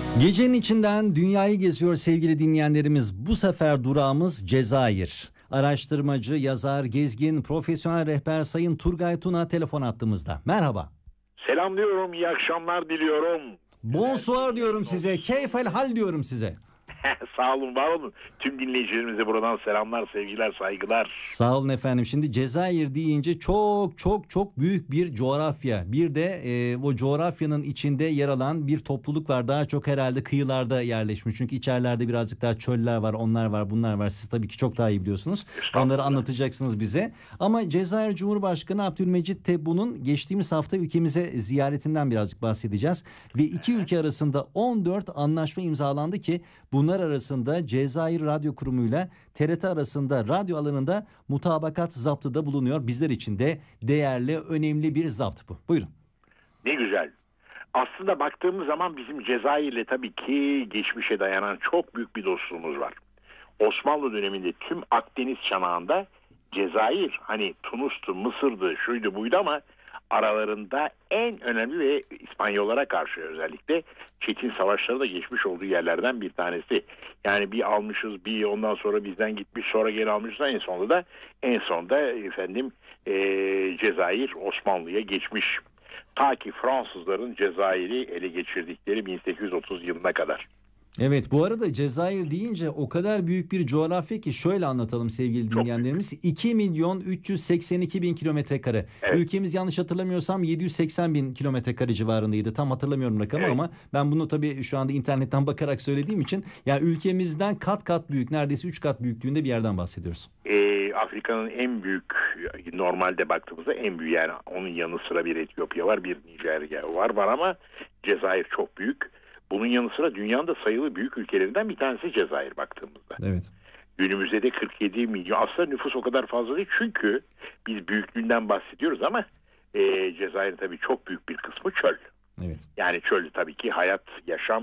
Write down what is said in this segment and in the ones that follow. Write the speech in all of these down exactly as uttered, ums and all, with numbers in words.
Gecenin içinden dünyayı geziyor sevgili dinleyenlerimiz. Bu sefer durağımız Cezayir. Araştırmacı, yazar, gezgin, profesyonel rehber Sayın Turgay Tuna telefon attığımızda. Merhaba. Selamlıyorum, iyi akşamlar diliyorum. Bonsoir diyorum size, keyfel hal diyorum size. Sağ olun, var olun. Tüm dinleyicilerimize buradan selamlar, sevgiler, saygılar. Sağ olun efendim. Şimdi Cezayir deyince çok çok çok büyük bir coğrafya. Bir de e, o coğrafyanın içinde yer alan bir topluluk var. Daha çok herhalde kıyılarda yerleşmiş. Çünkü içerilerde birazcık daha çöller var, onlar var, bunlar var. Siz tabii ki çok daha iyi biliyorsunuz. Onları anlatacaksınız bize. Ama Cezayir Cumhurbaşkanı Abdülmecit Tebboun'un geçtiğimiz hafta ülkemize ziyaretinden birazcık bahsedeceğiz. Ve iki ülke arasında on dört anlaşma imzalandı ki bunlar arasında Cezayir Radyo Kurumu'yla T R T arasında radyo alanında mutabakat zaptı da bulunuyor. Bizler için de değerli, önemli bir zapt bu. Buyurun. Ne güzel. Aslında baktığımız zaman bizim Cezayir'le tabii ki geçmişe dayanan çok büyük bir dostluğumuz var. Osmanlı döneminde tüm Akdeniz çanağında Cezayir, hani Tunus'tu, Mısır'dı, şuydu buydu ama aralarında en önemli ve İspanyollara karşı özellikle çetin savaşları da geçmiş olduğu yerlerden bir tanesi. Yani bir almışız, bir ondan sonra bizden gitmiş, sonra geri almışız, en sonunda da en sonunda efendim e, Cezayir Osmanlı'ya geçmiş. Ta ki Fransızların Cezayir'i ele geçirdikleri bin sekiz yüz otuz yılına kadar. Evet, bu arada Cezayir deyince o kadar büyük bir coğrafya ki şöyle anlatalım sevgili dinleyenlerimiz. iki milyon üç yüz seksen iki bin kilometre kare. Evet. Ülkemiz yanlış hatırlamıyorsam yedi yüz seksen bin kilometre kare civarındaydı. Tam hatırlamıyorum rakamı Evet. ama ben bunu tabii şu anda internetten bakarak söylediğim için yani ülkemizden kat kat büyük, neredeyse üç kat büyüklüğünde bir yerden bahsediyoruz. Ee, Afrika'nın en büyük, normalde baktığımızda en büyük, yani onun yanı sıra bir Etiyopya var, bir Nijerya var var ama Cezayir çok büyük. Bunun yanı sıra dünyanın da sayılı büyük ülkelerinden bir tanesi Cezayir baktığımızda. Evet. Günümüzde de kırk yedi milyon. Aslında nüfus o kadar fazla değil çünkü biz büyüklüğünden bahsediyoruz ama e, Cezayir'in tabii çok büyük bir kısmı çöl. Evet. Yani çöl tabii ki hayat, yaşam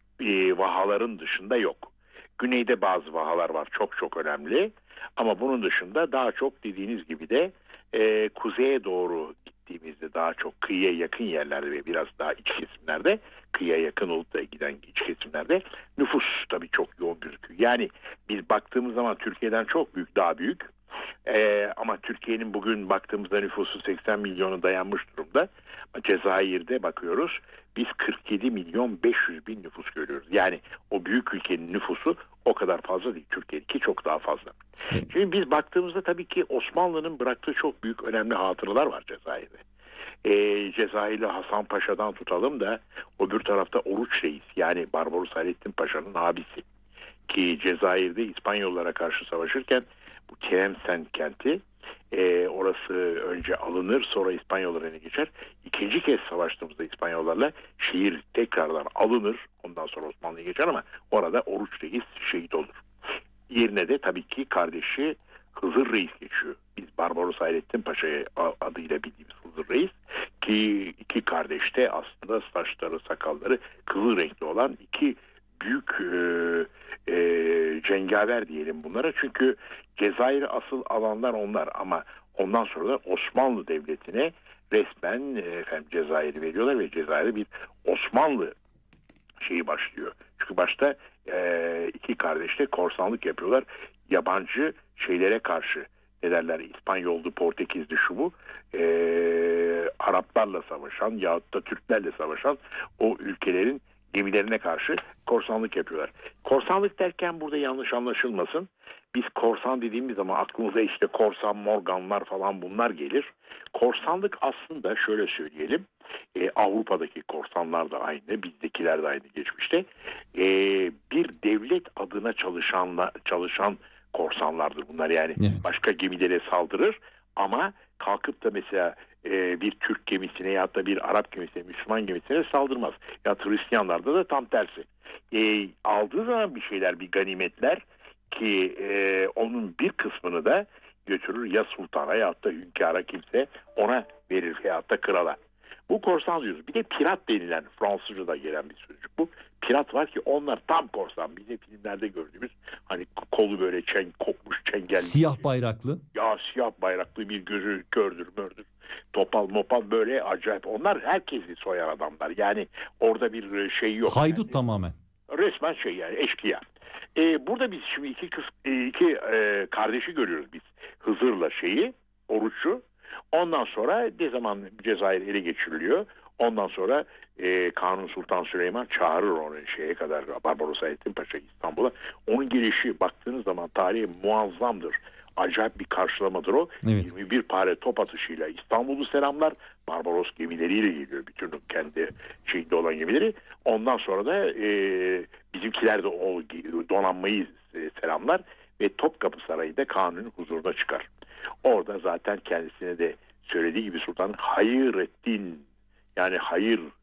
e, vahaların dışında yok. Güneyde bazı vahalar var, çok çok önemli. Ama bunun dışında daha çok dediğiniz gibi de e, kuzeye doğru gittiğimizde daha çok kıyıya yakın yerlerde ve biraz daha iç kesimlerde, kıyıya yakın olup da giden iç kesimlerde nüfus tabii çok yoğun gözüküyor. Yani biz baktığımız zaman Türkiye'den çok büyük, daha büyük. E, ama Türkiye'nin bugün baktığımızda nüfusu seksen milyonu dayanmış durumda. Cezayir'de bakıyoruz, biz kırk yedi milyon beş yüz bin nüfus görüyoruz. Yani o büyük ülkenin nüfusu o kadar fazla değil. Türkiye'deki çok daha fazla. Evet. Şimdi biz baktığımızda tabii ki Osmanlı'nın bıraktığı çok büyük önemli hatıralar var Cezayir'de. Ee, Cezayirli Hasan Paşa'dan tutalım da öbür tarafta Oruç Reis, yani Barbaros Hayrettin Paşa'nın abisi. Ki Cezayir'de İspanyollara karşı savaşırken bu Tlemcen kenti, e, orası önce alınır, sonra İspanyollar eline geçer. İkinci kez savaştığımızda İspanyollarla şehir tekrardan alınır, ondan sonra Osmanlı'ya geçer ama orada Oruç Reis şehit olur. Yerine de tabii ki kardeşi Hızır Reis geçiyor. Biz Barbaros Hayrettin Paşa'ya adıyla bildiğimiz Hızır Reis, ki iki kardeş de aslında saçları, sakalları kızıl renkli olan iki büyük e, e, cengaver diyelim bunlara. Çünkü Cezayir'i asıl alanlar onlar ama ondan sonra da Osmanlı Devleti'ne resmen efendim Cezayir'i veriyorlar ve Cezayir'e bir Osmanlı şeyi başlıyor. Çünkü başta e, iki kardeş de korsanlık yapıyorlar. Yabancı şeylere karşı, ne derler, İspanyoldu, Portekizli, şu bu, e, Araplarla savaşan yahut da Türklerle savaşan o ülkelerin gemilerine karşı korsanlık yapıyorlar. Korsanlık derken burada yanlış anlaşılmasın. Biz korsan dediğimiz zaman aklımıza işte korsan, morganlar falan bunlar gelir. Korsanlık aslında şöyle söyleyelim. E, Avrupa'daki korsanlar da aynı, bizdekiler de aynı geçmişte. E, bir devlet adına çalışanla, çalışan korsanlardır bunlar. Yani Evet. Başka gemilere saldırır ama kalkıp da mesela e, bir Türk gemisine ya da bir Arap gemisine, Müslüman gemisine saldırmaz. Ya Hristiyanlarda da tam tersi. E, aldığı zaman bir şeyler, bir ganimetler, ki e, onun bir kısmını da götürür ya sultana ya da hünkâra, kimse ona verir ya da krala. Bu korsan diyoruz. Bir de pirat denilen, Fransızca'da gelen bir sözcük bu. Pirat var ki onlar tam korsan. Bizim filmlerde gördüğümüz, hani kolu böyle çeng, kopmuş çengelli. Siyah bayraklı. Ya siyah bayraklı, bir gözü kördür mördür. Topal mopal böyle acayip. Onlar herkesi soyar adamlar. Yani orada bir şey yok. Haydut Yani tamamen. resmen şey yani eşkıya. Ee, burada biz şimdi iki kız e, iki e, kardeşi görüyoruz biz. Hızır'la şeyi, Oruç'u. Ondan sonra ne zaman Cezayir ele geçiriliyor. Ondan sonra e, Kanuni Sultan Süleyman çağırır onu şeye kadar, Barbaros Hayrettin Paşa İstanbul'a. Onun gelişi baktığınız zaman tarihi muazzamdır. Acayip bir karşılamadır o. Evet. yirmi bir pare top atışıyla İstanbul'u selamlar. Barbaros gemileriyle geliyor. Bütün kendi şeyinde olan gemileri. Ondan sonra da e, bizimkiler de o donanmayı e, selamlar ve Topkapı Sarayı'nda Kanuni'nin huzuruna çıkar. Orada zaten kendisine de söylediği gibi Sultan Hayrettin, yani hayır